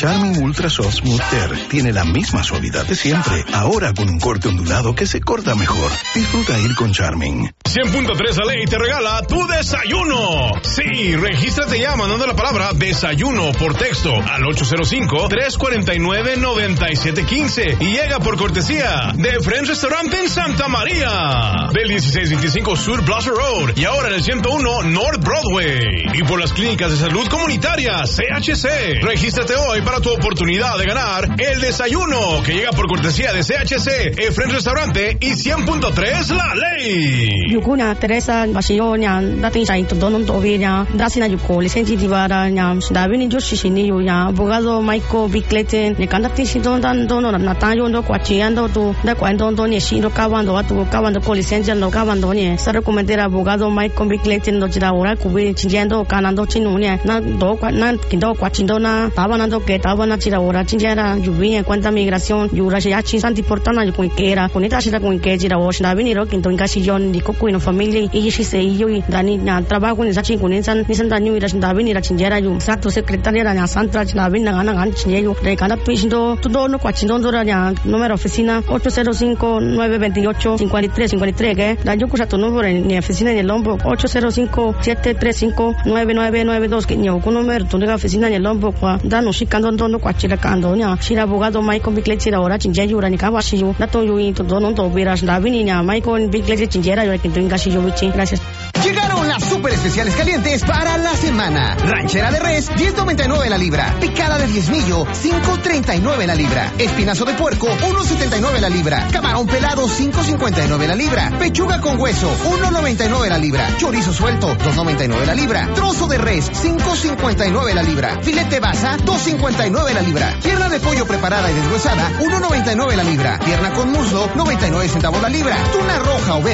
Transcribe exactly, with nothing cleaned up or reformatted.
Charmin Ultra Soft Smooth Tear tiene la misma suavidad de siempre, ahora con un corte ondulado que se corta mejor. Disfruta ir con Charmin. cien punto tres La Ley te regala tu desayuno. Sí, regístrate ya mandando la palabra desayuno por texto al ocho cero cinco, tres cuatro nueve, nueve siete uno cinco y llega por cortesía de Friends Restaurant en Santa María, del dieciséis veinticinco Sur Plaza Road y ahora en el ciento uno North Broadway, y por las clínicas de salud comunitaria C H C. Regístrate hoy para tu oportunidad de ganar el desayuno que llega por cortesía de C H C, el Friends Restaurante y cien punto tres La Ley. Yukuna Teresa Basionya, dating sa ito donon to obia, dasina yuko lisensi divara nya, dabi ni Joshini ya, abogado Michael Bickleten, ni kandatin si don dan dono na tayo ndo kwachiando tu, da kwando ndo ni shiro kawando atu kawando ko lisensi no kawando ni, sa recomendar abogado Michael Bickleten no jira ora kubi chinjando kanando chinunya, na do na kindo kwachindo na, tabanando que tabana chira ora chinjara yubi en cuenta migración, yura ya chinsanti portana yuko ikera, kunita shira ko ike jira wo, dabi ni ro kinto ingasiyon di ko kuino familia y si se yo y dani na trabajo ni sachi kunin san ni san danyu ira dabi ni ra chinjera yu, sato secretaria ra na santra dabi na gana gan chinjeyo, de kana tuindo todo no kwachindo dora ya número oficina ocho cero cinco, nueve dos ocho, cinco tres cinco tres que da yo kusa tu número en mi oficina en el Lombo ocho cero cinco, siete tres cinco, nueve nueve nueve dos que yo con número tu oficina en el Lombo kwa da no shikando ndo no kwachira kando nya shira abogado Michael Bickleten ahora chinjeyo ra ni kawashi yu da to yu y todo no to viras dabi ni nya Michael Bickleten chinjera yo que tengo casi yo bichi. Gracias. Llegaron las super especiales calientes para la semana. Ranchera de res, diez noventa y nueve la libra. Picada de diezmillo, cinco treinta y nueve la libra. Espinazo de puerco, uno setenta y nueve la libra. Camarón pelado, cinco cincuenta y nueve la libra. Pechuga con hueso, uno noventa y nueve la libra. Chorizo suelto, dos noventa y nueve la libra. Trozo de res, cinco cincuenta y nueve la libra. Filete basa, dos cincuenta y nueve la libra. Pierna de pollo preparada y deshuesada, uno noventa y nueve la libra. Pierna con muslo, noventa y nueve centavos la libra. Tuna roja o verde